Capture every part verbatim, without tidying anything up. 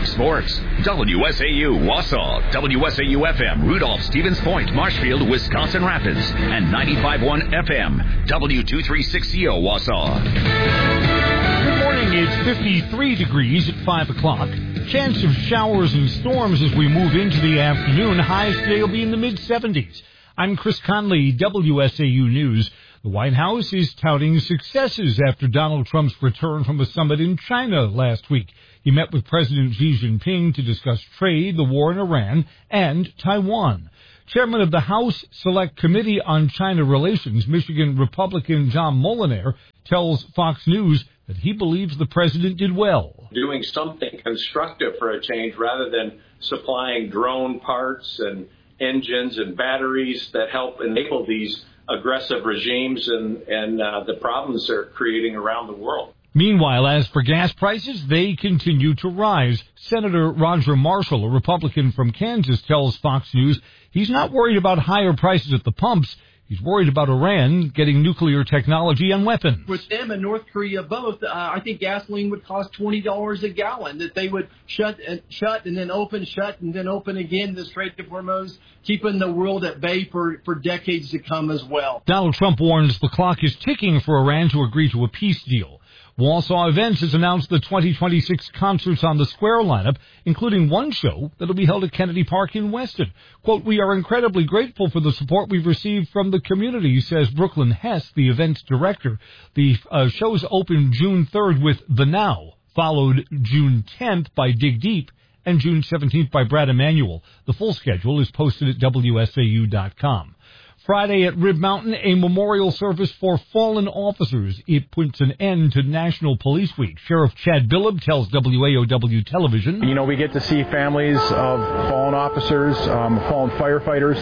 Fox Sports, W S A U Wausau, W S A U F M Rudolph, Stevens Point, Marshfield, Wisconsin Rapids, and ninety-five point one F M, W two thirty-six O Wausau. Good morning. It's fifty-three degrees at five o'clock. Chance of showers and storms as we move into the afternoon. Highs today will be in the mid-seventies. I'm Chris Conley, W S A U News. The White House is touting successes after Donald Trump's return from a summit in China last week. He met with President Xi Jinping to discuss trade, the war in Iran, and Taiwan. Chairman of the House Select Committee on China Relations, Michigan Republican John Molinaire, tells Fox News that he believes the president did well. Doing something constructive for a change rather than supplying drone parts and engines and batteries that help enable these aggressive regimes and, and uh, the problems they're creating around the world. Meanwhile, as for gas prices, they continue to rise. Senator Roger Marshall, a Republican from Kansas, tells Fox News he's not worried about higher prices at the pumps. He's worried about Iran getting nuclear technology and weapons. With them and North Korea both, uh, I think gasoline would cost twenty dollars a gallon, that they would shut and shut and then open, shut and then open again, the Strait of Hormuz, keeping the world at bay for, for decades to come as well. Donald Trump warns the clock is ticking for Iran to agree to a peace deal. Wausau Events has announced the twenty twenty-six Concerts on the Square lineup, including one show that will be held at Kennedy Park in Weston. Quote, "We are incredibly grateful for the support we've received from the community," says Brooklyn Hess, the event's director. The uh, shows open June third with The Now, followed June tenth by Dig Deep, and June seventeenth by Brad Emanuel. The full schedule is posted at W S A U dot com. Friday at Rib Mountain, a memorial service for fallen officers. It puts an end to National Police Week. Sheriff Chad Billab tells W A O W Television. You know, we get to see families of fallen officers, um, fallen firefighters,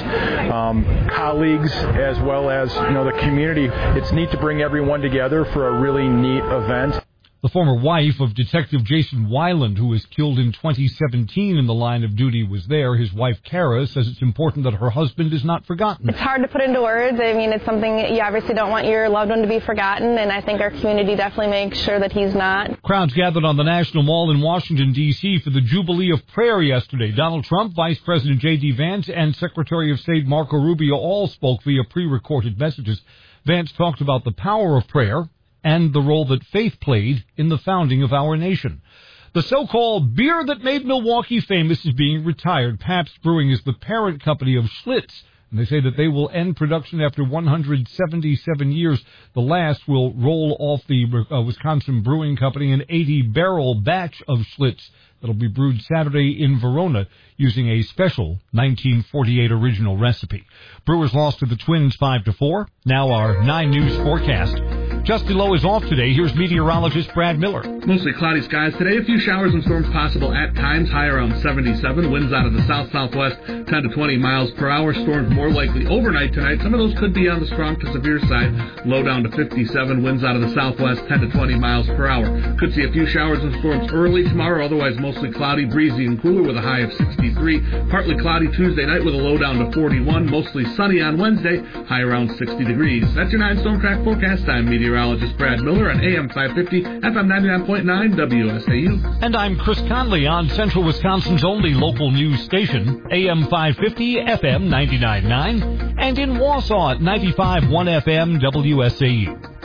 um, colleagues, as well as, you know, the community. It's neat to bring everyone together for a really neat event. The former wife of Detective Jason Weiland, who was killed in twenty seventeen in the line of duty, was there. His wife, Kara, says it's important that her husband is not forgotten. It's hard to put into words. I mean, it's something you obviously don't want your loved one to be forgotten, and I think our community definitely makes sure that he's not. Crowds gathered on the National Mall in Washington, D C for the Jubilee of Prayer yesterday. Donald Trump, Vice President J D. Vance, and Secretary of State Marco Rubio all spoke via pre-recorded messages. Vance talked about the power of prayer and the role that faith played in the founding of our nation. The so-called beer that made Milwaukee famous is being retired. Pabst Brewing is the parent company of Schlitz, and they say that they will end production after one hundred seventy-seven years. The last will roll off the uh, Wisconsin Brewing Company, an eighty-barrel batch of Schlitz that'll be brewed Saturday in Verona using a special nineteen forty-eight original recipe. Brewers lost to the Twins five to four. Now our nine News forecast. Justin Lowe is off today. Here's meteorologist Brad Miller. Mostly cloudy skies today. A few showers and storms possible at times. High around seventy-seven. Winds out of the south-southwest, ten to twenty miles per hour. Storms more likely overnight tonight. Some of those could be on the strong to severe side. Low down to fifty-seven. Winds out of the southwest, ten to twenty miles per hour. Could see a few showers and storms early tomorrow. Otherwise, mostly cloudy, breezy, and cooler with a high of sixty-three. Partly cloudy Tuesday night with a low down to forty-one. Mostly sunny on Wednesday. High around sixty degrees. That's your nine Storm Track forecast. I'm meteorologist Brad Miller on A M five fifty, F M ninety-nine point nine, W S A U. And I'm Chris Conley on Central Wisconsin's only local news station, A M five fifty, F M ninety-nine point nine, and in Wausau at ninety-five point one F M, W S A U.